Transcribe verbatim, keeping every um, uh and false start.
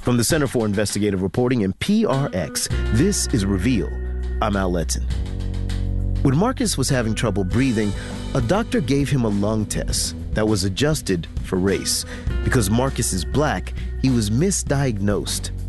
From the Center for Investigative Reporting and P R X, this is Reveal. I'm Al Letson. When Marcus was having trouble breathing, a doctor gave him a lung test that was adjusted for race. Because Marcus is black, he was misdiagnosed